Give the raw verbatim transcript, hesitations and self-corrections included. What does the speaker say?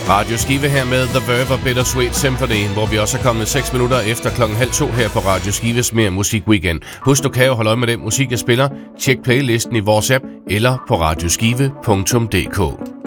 Radio Skive her med The Verve og Bittersweet Symphony, hvor vi også er kommet seks minutter efter klokken halv to her på Radio Skives Mere Musik Weekend. Husk, du kan jo holde øje med den musik, jeg spiller. Tjek playlisten i vores app eller på radioskive punktum d k.